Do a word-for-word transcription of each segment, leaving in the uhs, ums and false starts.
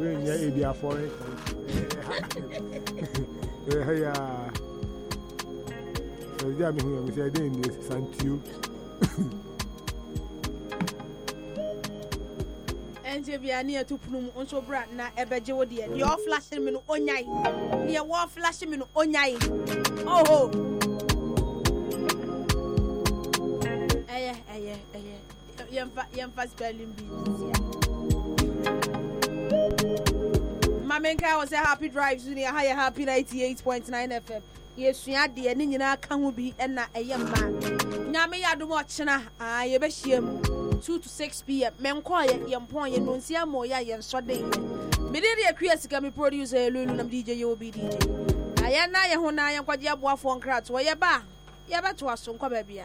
When you be a foreign country. Yeah. So, I'm here with your name, Santiu. And you be near to Plum on so bright na Ebejodi. You're flashing me on yai. You're war flashing me on yai. Oh, eh, eh, eh, young fast spelling bees. My main car was a happy drive, Junior Higher Happy ninety-eight point nine F M. Yes, you had the ending in our can be and a young man. Yammy, I do watch na. I ever see him. two to six p.m. Men quiet, young point, and don't see a more young Sunday. Media creates can be producer, Lulunum D J, you will be D J. I am now, who I am quite your boy for crowds, where you ba. Yaba to us, some cobabia.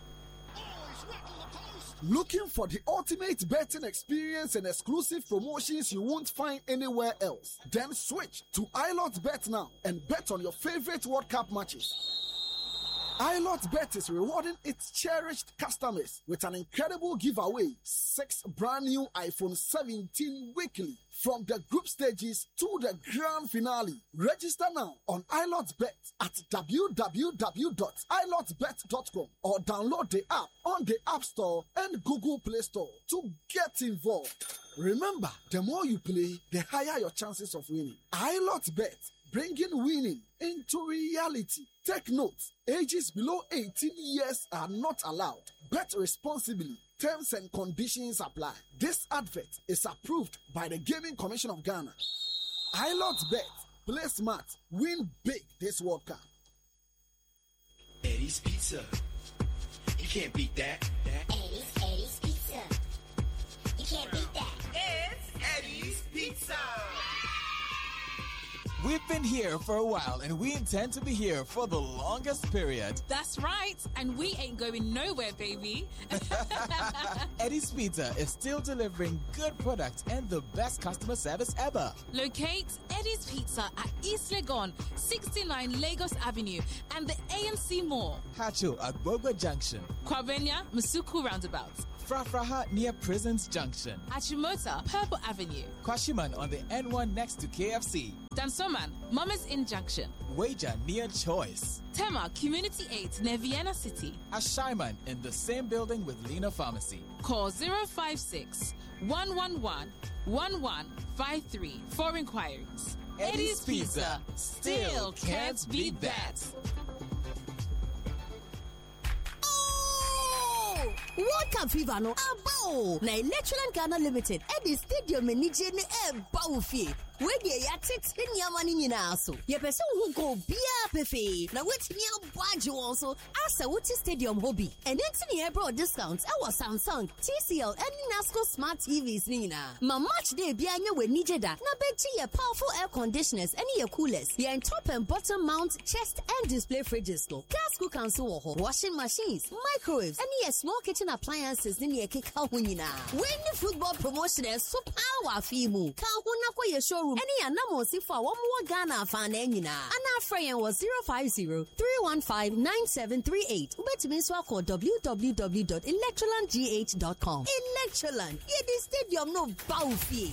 Looking for the ultimate betting experience and exclusive promotions you won't find anywhere else? Then switch to iLotBet now and bet on your favorite World Cup matches. iLotBet is rewarding its cherished customers with an incredible giveaway: six brand new iPhone seventeen weekly from the group stages to the grand finale. Register now on iLotBet at w w w dot i lot bet dot com or download the app on the App Store and Google Play Store to get involved. Remember, the more you play, the higher your chances of winning. iLotBet, bringing winning into reality. Take note, ages below eighteen years are not allowed. Bet responsibly. Terms and conditions apply. This advert is approved by the Gaming Commission of Ghana. iLotBet. Play smart. Win big this World Cup. Eddie's Pizza. You can't beat that. Eddie's, Eddie's Pizza. You can't beat that. It's Eddie's Pizza. We've been here for a while, and we intend to be here for the longest period. That's right, and we ain't going nowhere, baby. Eddie's Pizza is still delivering good products and the best customer service ever. Locate Eddie's Pizza at East Legon, sixty-nine Lagos Avenue, and the A M C Mall. Hacho at Bogwa Junction. Kwabenya, Masuku Roundabout. Frafraha near Prisons Junction. Achimota, Purple Avenue. Kwashiman on the N one next to K F C. Dansoman, Mama's Inn Junction. Wager near Choice. Tema, Community eight near Vienna City. Ashaiman in the same building with Lena Pharmacy. Call zero five six, one one one, one one five three for inquiries. Eddie's Pizza, still can't beat that. World Cup fever no abo na Electroland Ghana Limited Eddie Stadium ni je ne e ba wo fie we de ya tete niama ni nyina so ye pese wo go bia pefe na wetimi abwaje won so asa wo stadium hobby and enti ne ebro discount e wo Samsung, T C L and Nasco smart T Vs ni nyina ma match day bia anya we ni je da na bechi ye powerful air conditioners and ye coolers ye en top and bottom mount chest and display fridges no gas cooker so wo washing machines, microwaves and ye small kitchen appliances ni ye keka ho nyina when the football promotion is so power fimu ka ho na kwa ye showroom any anamo si for one more Ghana fan nyina ana friend was zero five zero, three one five, nine seven three eight ubetimi so call w w w dot electroland g h dot com. Electroland ye the stadium no bow fee.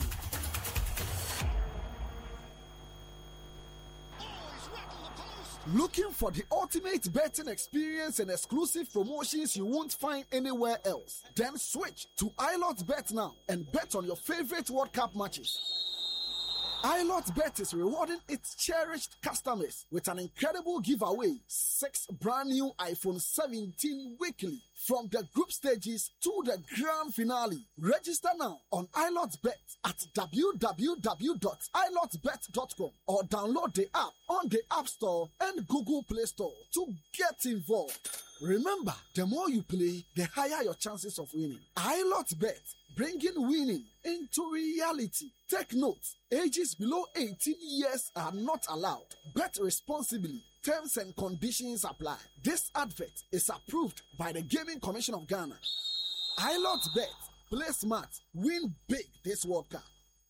Looking for the ultimate betting experience and exclusive promotions you won't find anywhere else? Then switch to iLotBet now and bet on your favorite World Cup matches. iLotBet is rewarding its cherished customers with an incredible giveaway: six brand new iPhone seventeen weekly from the group stages to the grand finale. Register now on iLotBet at w w w dot i lot bet dot com or download the app on the App Store and Google Play Store to get involved. Remember, the more you play, the higher your chances of winning. iLotBet, bringing winning into reality. Take note, ages below eighteen years are not allowed. Bet responsibly. Terms and conditions apply. This advert is approved by the Gaming Commission of Ghana. iLotBet. Play smart. Win big this World Cup.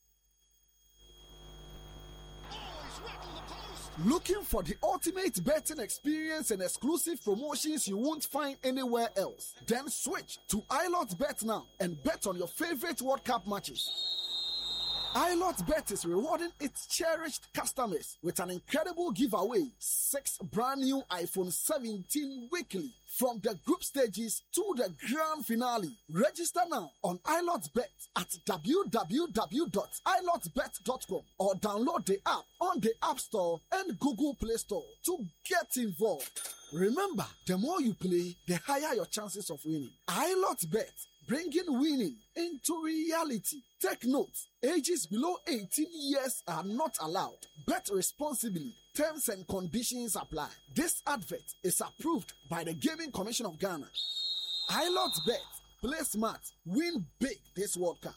Looking for the ultimate betting experience and exclusive promotions you won't find anywhere else? Then switch to iLotBet now and bet on your favorite World Cup matches. iLotBet is rewarding its cherished customers with an incredible giveaway. Six brand new iPhone seventeen weekly from the group stages to the grand finale. Register now on iLotBet at w w w dot i lot bet dot com or download the app on the App Store and Google Play Store to get involved. Remember, the more you play, the higher your chances of winning. iLotBet, bringing winning into reality. Take note, ages below eighteen years are not allowed. Bet responsibly. Terms and conditions apply. This advert is approved by the Gaming Commission of Ghana. iLotBet. Play smart. Win big this World Cup.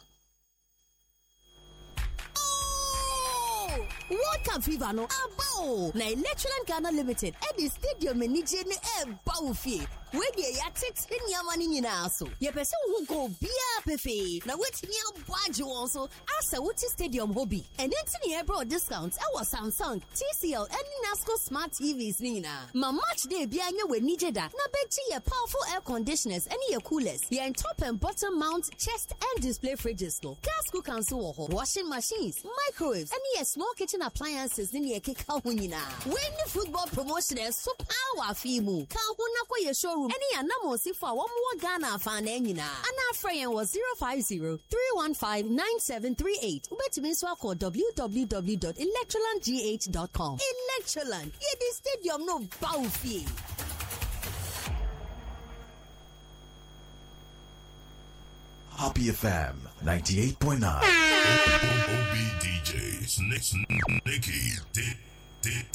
World Cup fever no abo na Electroland Ghana Limited at the stadium enije ne e bawfie we dey ya tete nyama ni nyina so ye pese hu go bia pefe na wetimi abwaje won so asa wuti stadium hobby and enti ne ebro discounts e was Samsung, T C L and Nasco smart T Vs ni nyina ma match day bia anya we nije da na bechi ye powerful air conditioners and ye coolers ye top and bottom mount chest and display fridges no gas cookers wo ho washing machines microwaves and ye small kitchen appliances ni ye keka ho nyina when the football promotion is so power fimu ka ho na ko ye showroom any anamo si for one more Ghana fan nyina ana friend was zero five zero three one five nine seven three eight ubetimi so call w w w dot electroland g h dot com. Electroland ye the stadium no bawfie. Happy F M ninety-eight point nine. O B D Js, Nick, Nicky, did, did.